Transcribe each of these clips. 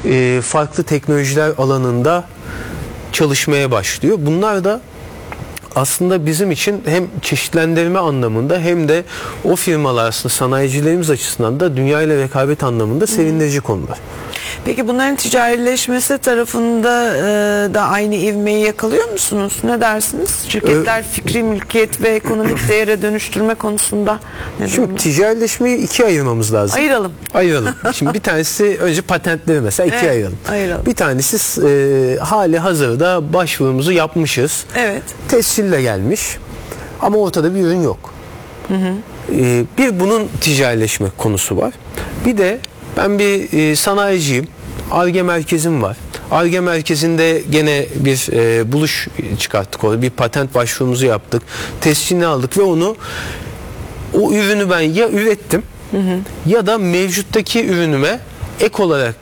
farklı teknolojiler alanında çalışmaya başlıyor. Bunlar da aslında bizim için hem çeşitlendirme anlamında hem de o firmalar aslında sanayicilerimiz açısından da dünya ile rekabet anlamında sevindirici konular. Peki bunların ticarileşmesi tarafında da aynı ivmeyi yakalıyor musunuz? Ne dersiniz? Şirketler fikri mülkiyet ve ekonomik değere dönüştürme konusunda ne Şimdi durumda? ticarileşmeyi ikiye ayırmamız lazım. Ayıralım. Şimdi bir tanesi önce patentleri mesela ikiye ayıralım. Bir tanesi hali hazırda başvurumuzu yapmışız. Evet. Tescille gelmiş ama ortada bir ürün yok. Bir bunun ticarileşme konusu var. Bir de ben bir sanayiciyim. Ar-Ge merkezim var. Ar-Ge merkezinde gene bir buluş çıkarttık orada. Bir patent başvurumuzu yaptık. Tescilini aldık ve o ürünü ben ya ürettim ya da mevcuttaki ürünüme ek olarak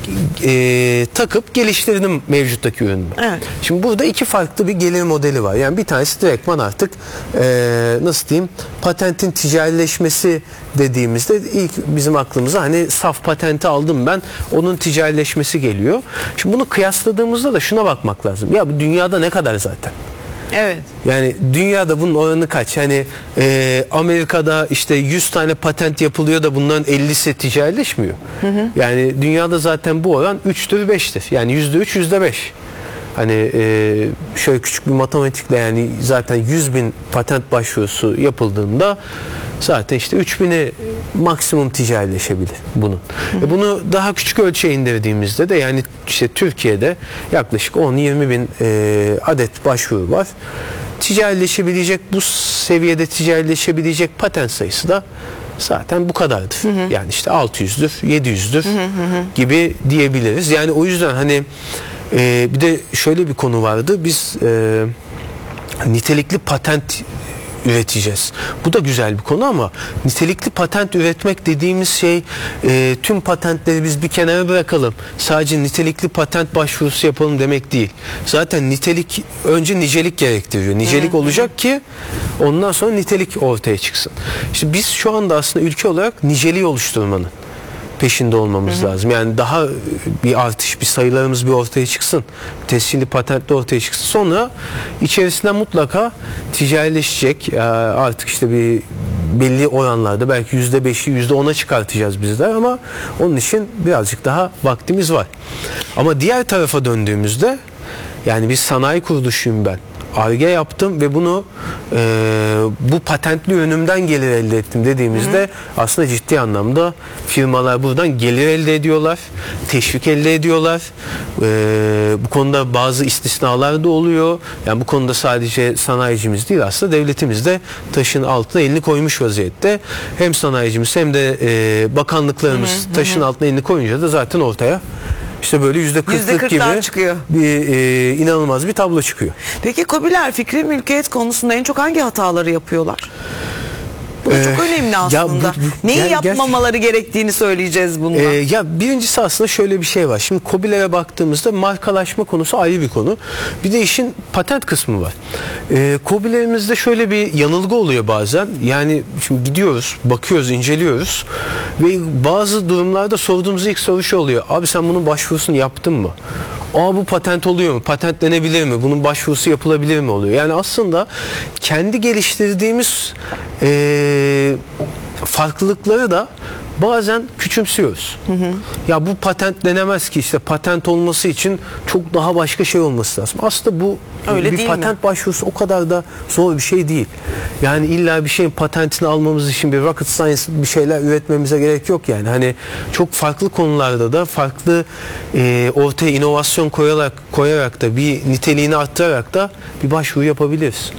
takıp geliştirdim mevcuttaki ürünü. Evet. Şimdi burada iki farklı bir gelir modeli var. Yani bir tanesi direktman artık nasıl diyeyim, patentin ticarileşmesi dediğimizde ilk bizim aklımıza hani saf patenti aldım ben, onun ticarileşmesi geliyor. Şimdi bunu kıyasladığımızda da şuna bakmak lazım. Ya bu dünyada ne kadar zaten? Evet. Yani dünyada bunun oranı kaç? Hani Amerika'da işte 100 tane patent yapılıyor da bunların 50'si ticarileşmiyor. Yani dünyada zaten bu oran 3'tür 5'tir. Yani %3 %5. Hani şöyle küçük bir matematikle yani zaten 100.000 patent başvurusu yapıldığında zaten işte 3.000'i maksimum ticarileşebilir bunun. Bunu daha küçük ölçeğe indirdiğimizde de yani işte Türkiye'de yaklaşık 10-20 bin adet başvuru var. Ticarileşebilecek, bu seviyede ticarileşebilecek patent sayısı da zaten bu kadardır. Yani işte 600'dür, 700'dür gibi diyebiliriz. Yani o yüzden hani bir de şöyle bir konu vardı. Biz nitelikli patent üreteceğiz. Bu da güzel bir konu ama nitelikli patent üretmek dediğimiz şey tüm patentleri biz bir kenara bırakalım. Sadece nitelikli patent başvurusu yapalım demek değil. Zaten nitelik önce nicelik gerektiriyor. Nicelik olacak ki ondan sonra nitelik ortaya çıksın. İşte biz şu anda aslında ülke olarak niceliği oluşturmanın peşinde olmamız lazım. Yani daha bir artış, bir sayılarımız bir ortaya çıksın. Tescilli patentli ortaya çıksın. Sonra içerisinden mutlaka ticarileşecek. Artık işte bir belli oranlarda belki %5'i %10'a çıkartacağız bizler ama onun için birazcık daha vaktimiz var. Ama diğer tarafa döndüğümüzde yani bir sanayi kuruluşuyum ben. Ar-Ge yaptım ve bunu bu patentli ürünümden gelir elde ettim dediğimizde aslında ciddi anlamda firmalar buradan gelir elde ediyorlar, teşvik elde ediyorlar. Bu konuda bazı istisnalar da oluyor. Yani bu konuda sadece sanayicimiz değil, aslında devletimiz de taşın altına elini koymuş vaziyette. Hem sanayicimiz hem de bakanlıklarımız taşın altına elini koyunca da zaten ortaya İşte böyle %40'lık gibi çıkıyor. İnanılmaz bir tablo çıkıyor. Peki KOBİ'ler fikri mülkiyet konusunda en çok hangi hataları yapıyorlar? Bu da çok önemli aslında. Neyi yapmamaları gerektiğini söyleyeceğiz bundan. Ya birincisi aslında şöyle bir şey var. Şimdi KOBİ'lere baktığımızda markalaşma konusu ayrı bir konu. Bir de işin patent kısmı var. KOBİ'lerimizde şöyle bir yanılgı oluyor bazen. Yani şimdi gidiyoruz, bakıyoruz, inceliyoruz ve bazı durumlarda sorduğumuz ilk soru şu oluyor. Abi sen bunun başvurusunu yaptın mı? Bu patent oluyor mu? Patentlenebilir mi? Bunun başvurusu yapılabilir mi oluyor? Yani aslında kendi geliştirdiğimiz farklılıkları da bazen küçümsüyoruz. Ya bu patentlenemez ki, işte patent olması için çok daha başka şey olması lazım. Aslında bu öyle bir patent başvurusu o kadar da zor bir şey değil. Yani illa bir şeyin patentini almamız için bir rocket science bir şeyler üretmemize gerek yok yani. Hani çok farklı konularda da farklı ortaya inovasyon koyarak da bir niteliğini arttırarak da bir başvuru yapabiliriz.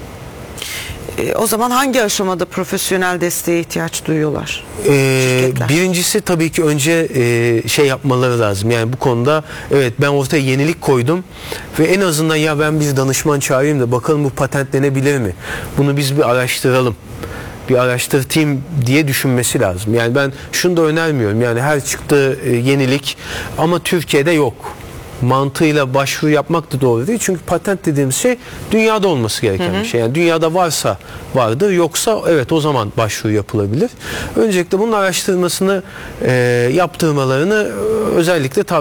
O zaman hangi aşamada profesyonel desteğe ihtiyaç duyuyorlar? Birincisi tabii ki önce şey yapmaları lazım. Yani bu konuda evet ben ortaya yenilik koydum ve en azından ya ben bir danışman çağırayım da bakalım bu patentlenebilir mi? Bunu biz bir araştıralım. Bir araştırtayım diye düşünmesi lazım. Yani ben şunu da önermiyorum. Yani her çıktığı yenilik ama Türkiye'de yok mantığıyla başvuru yapmak da doğru değil. Çünkü patent dediğimiz şey dünyada olması gereken bir şey. Yani dünyada varsa vardır, yoksa evet o zaman başvuru yapılabilir. Öncelikle bunun araştırmasını yaptırmalarını özellikle tavsiye